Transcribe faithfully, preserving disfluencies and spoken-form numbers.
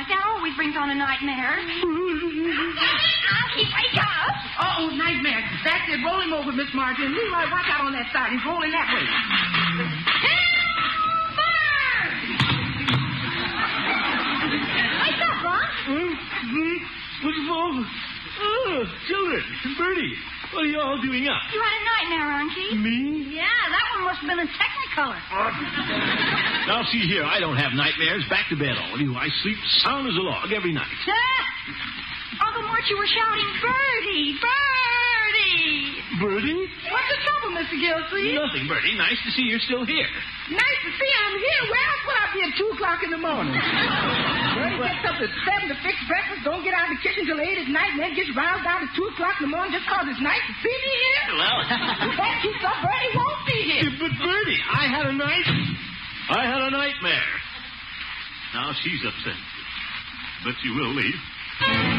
night. That always brings on a nightmare. Unky, wake up. Uh-oh, nightmare. That's it. Roll him over, Miss Martin. Leroy, watch out on that side. He's rolling that way. Wake up, Ron. Mm-hmm. What's wrong? Oh, children, Bertie, what are you all doing up? You had a nightmare, Unky. Me? Yeah, that one must have been a Technicolor. Now, see here, I don't have nightmares. Back to bed, all of you. I sleep sound as a log every night. Ah! Uncle Mort, you were shouting, Bertie, Bertie. Bertie? What's the trouble, Mister Gilsey? Nothing, Bertie. Nice to see you're still here. Nice to see I'm here. Where else would I be at two o'clock in the morning? Bertie gets up at seven to fix breakfast, don't get out of the kitchen till eight at night, and then gets roused out at two o'clock in the morning just because it's nice to see me here? Well... If that keeps up, Bertie won't be here. But, Bertie, I had a night... I had a nightmare. Now she's upset. But she will leave.